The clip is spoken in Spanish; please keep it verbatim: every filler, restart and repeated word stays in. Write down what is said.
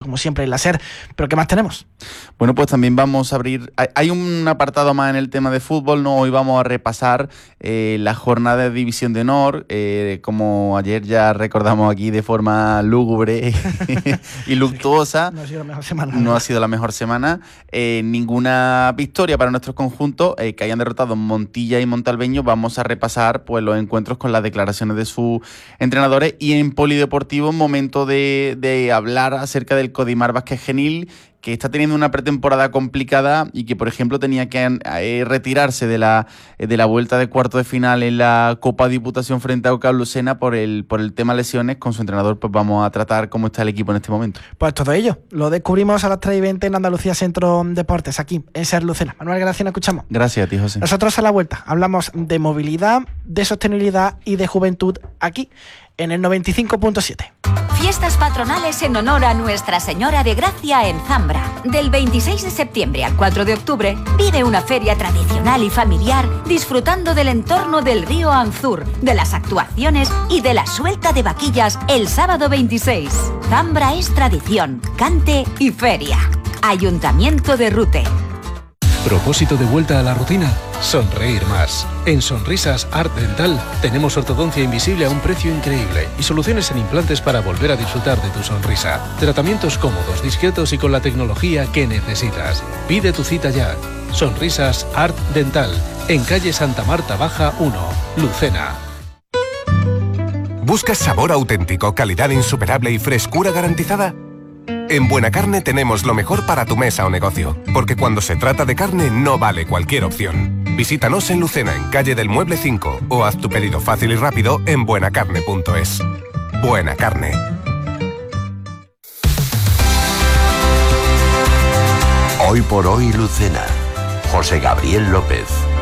como siempre en la SER. ¿Pero qué más tenemos? Bueno, pues también vamos a abrir... Hay un apartado más en el tema de fútbol, ¿no? Hoy vamos a repasar eh, la jornada de División de Honor, eh, como ayer ya recordamos aquí de forma lúgubre y luctuosa. No ha sido la mejor semana. No ha sido la mejor semana. Eh, ninguna victoria para nuestros conjuntos, eh, que hayan derrotado Montilla y Montalbeño. Vamos a repasar pues los encuentros con las declaraciones de sus entrenadores, y en Polideportivo, momento de, de hablar acerca del Codimar Vázquez Genil, que está teniendo una pretemporada complicada y que, por ejemplo, tenía que eh, retirarse de la, de la vuelta de cuarto de final en la Copa Diputación frente a Euskal Lucena por el, por el tema lesiones. Con su entrenador pues vamos a tratar cómo está el equipo en este momento. Pues todo ello lo descubrimos a las tres y veinte en Andalucía Centro Deportes, aquí en SER Lucena. Manuel, gracias, nos escuchamos. Gracias a ti, José. Nosotros a la vuelta hablamos de movilidad, de sostenibilidad y de juventud aquí en el noventa y cinco punto siete. Fiestas patronales en honor a Nuestra Señora de Gracia en Zambra. Del veintiséis de septiembre al cuatro de octubre, vive una feria tradicional y familiar disfrutando del entorno del río Anzur, de las actuaciones y de la suelta de vaquillas el sábado veintiséis. Zambra es tradición, cante y feria. Ayuntamiento de Rute. ¿Propósito de vuelta a la rutina? Sonreír más. En Sonrisas Art Dental tenemos ortodoncia invisible a un precio increíble y soluciones en implantes para volver a disfrutar de tu sonrisa. Tratamientos cómodos, discretos y con la tecnología que necesitas. Pide tu cita ya. Sonrisas Art Dental, en calle Santa Marta Baja uno, Lucena. ¿Buscas sabor auténtico, calidad insuperable y frescura garantizada? En Buena Carne tenemos lo mejor para tu mesa o negocio, porque cuando se trata de carne no vale cualquier opción. Visítanos en Lucena, en calle del Mueble cinco, o haz tu pedido fácil y rápido en buenacarne punto es. Buena Carne. Hoy por hoy Lucena. José Gabriel López.